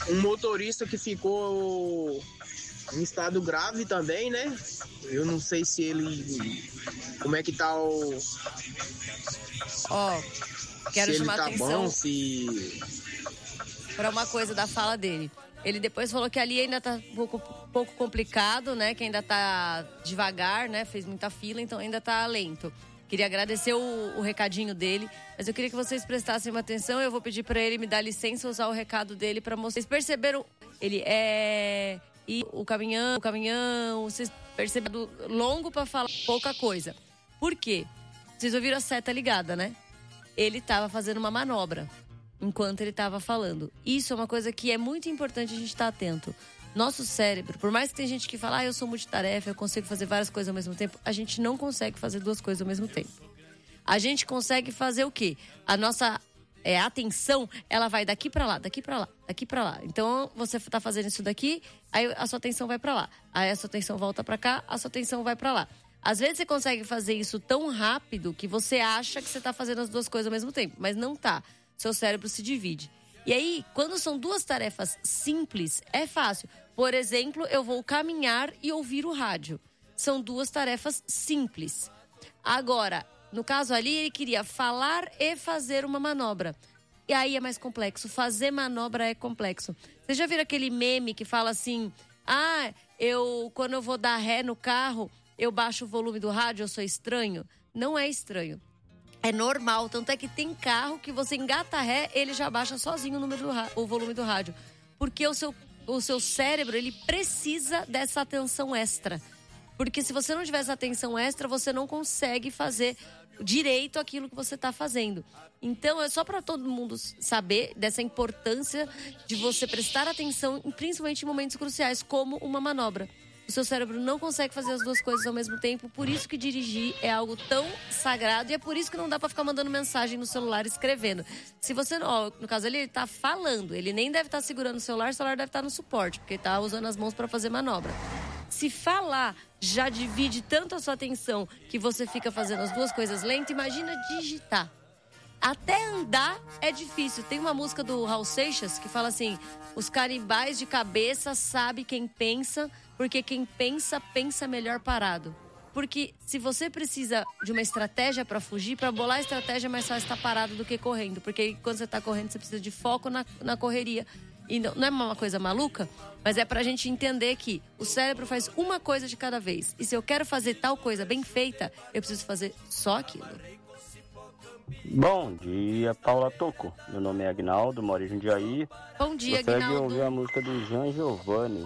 um motorista que ficou em estado grave também, né? Eu não sei se ele... Como é que tá o... Ó, quero se ele chamar tá atenção bom, se... para uma coisa da fala dele. Ele depois falou que ali ainda tá um pouco complicado, né? Que ainda tá devagar, né? Fez muita fila, então ainda tá lento. Queria agradecer o recadinho dele, mas eu queria que vocês prestassem uma atenção. Eu vou pedir para ele me dar licença usar o recado dele para mostrar. Vocês perceberam? Ele é... E o caminhão, vocês perceberam longo para falar pouca coisa. Por quê? Vocês ouviram a seta ligada, né? Ele tava fazendo uma manobra enquanto ele estava falando. Isso é uma coisa que é muito importante a gente estar atento. Nosso cérebro, por mais que tem gente que fala, eu sou multitarefa, eu consigo fazer várias coisas ao mesmo tempo, a gente não consegue fazer duas coisas ao mesmo tempo. A gente consegue fazer o quê? A nossa atenção, ela vai daqui pra lá, daqui pra lá, daqui pra lá. Então, você tá fazendo isso daqui, aí a sua atenção vai pra lá. Aí a sua atenção volta pra cá, a sua atenção vai pra lá. Às vezes você consegue fazer isso tão rápido que você acha que você tá fazendo as duas coisas ao mesmo tempo, mas não tá. Seu cérebro se divide. E aí, quando são duas tarefas simples, é fácil. Por exemplo, eu vou caminhar e ouvir o rádio. São duas tarefas simples. Agora, no caso ali, ele queria falar e fazer uma manobra. E aí é mais complexo. Fazer manobra é complexo. Você já viram aquele meme que fala assim... quando eu vou dar ré no carro, eu baixo o volume do rádio, eu sou estranho? Não é estranho. É normal, tanto é que tem carro que você engata ré, ele já baixa sozinho o volume do rádio. Porque o seu cérebro, ele precisa dessa atenção extra. Porque se você não tiver essa atenção extra, você não consegue fazer direito aquilo que você está fazendo. Então, é só para todo mundo saber dessa importância de você prestar atenção, principalmente em momentos cruciais, como uma manobra. O seu cérebro não consegue fazer as duas coisas ao mesmo tempo, por isso que dirigir é algo tão sagrado e é por isso que não dá pra ficar mandando mensagem no celular escrevendo. Se você, no caso ali, ele tá falando, ele nem deve estar segurando o celular deve estar no suporte, porque tá usando as mãos pra fazer manobra. Se falar já divide tanto a sua atenção que você fica fazendo as duas coisas lento, imagina digitar. Até andar é difícil. Tem uma música do Raul Seixas que fala assim: os canibais de cabeça sabe quem pensa, porque quem pensa, pensa melhor parado. Porque se você precisa de uma estratégia para fugir, para bolar a estratégia é mais fácil estar parado do que correndo. Porque quando você está correndo, você precisa de foco na correria. E não é uma coisa maluca, mas é pra gente entender que o cérebro faz uma coisa de cada vez. E se eu quero fazer tal coisa bem feita, eu preciso fazer só aquilo. Bom dia, Paula Toco. Meu nome é Agnaldo, moro em Jundiaí. Bom dia, Gostaria Agnaldo. de ouvir a música do Jean Giovanni.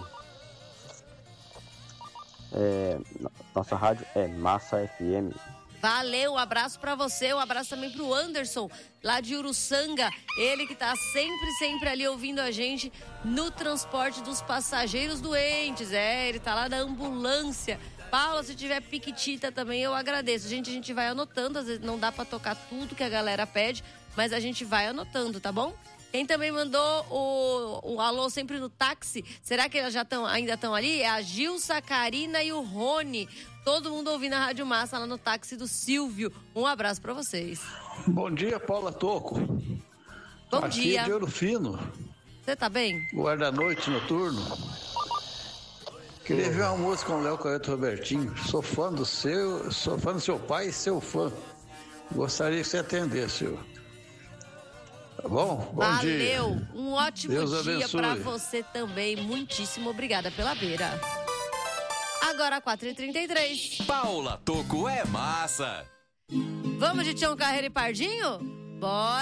Nossa rádio é Massa FM. Valeu, um abraço pra você, um abraço também pro Anderson, lá de Uruçanga. Ele que tá sempre ali ouvindo a gente no transporte dos passageiros doentes. Ele tá lá na ambulância. Paula, se tiver piquitita também, eu agradeço. Gente, a gente vai anotando, às vezes não dá pra tocar tudo que a galera pede, mas a gente vai anotando, tá bom? Quem também mandou o alô sempre no táxi, será que eles ainda estão ali? É a Gilsa, a Karina e o Rony. Todo mundo ouvindo a Rádio Massa lá no táxi do Silvio. Um abraço pra vocês. Bom dia, Paula Toco. Bom dia. Aqui é de Ouro Fino. Você tá bem? Guarda-noite noturno. Queria ver uma música com o Léo Coelho Robertinho. Sou fã do seu pai e seu fã. Gostaria que você atendesse, senhor. Tá bom? Bom dia. Valeu. Um ótimo Deus dia abençoe. pra você também. Muitíssimo obrigada pela beira. Agora 4h33. Paula Toco é massa. Vamos de Tião Carreiro e Pardinho? Bora!